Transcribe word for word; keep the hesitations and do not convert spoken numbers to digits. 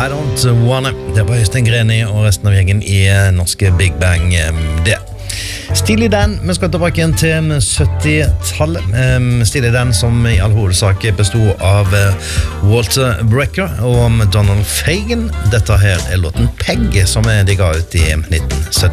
I Don't Wanna. Det var Øystein Greni og resten av gjengen i norske Big Bang. Det Stilig Dan, vi skal tilbake igjen til sytti-tallet. Stilig Dan som i all hovedsak bestod av Walter Brecker og Donald Fagen. Dette her er låten Peg, som de ga ut i nitten sytti.